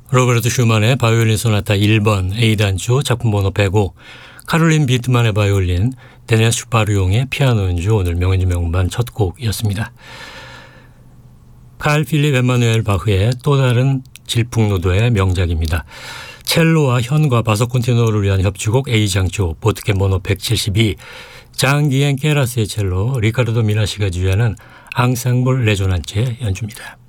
로베르토 슈만의 바이올린 소나타 1번 A단조 작품 번호 105, 카롤린 비트만의 바이올린, 데니스 슈파르용의 피아노 연주, 오늘 명연주 명반 첫 곡이었습니다. 칼 필립 엠마누엘 바흐의 또 다른 질풍노도의 명작입니다. 첼로와 현과 바소콘티노를 위한 협주곡 A장조 보트캠 번호 172, 장기엔 케라스의 첼로, 리카르도 미나시가 주연한 앙상블 레조난체의 연주입니다.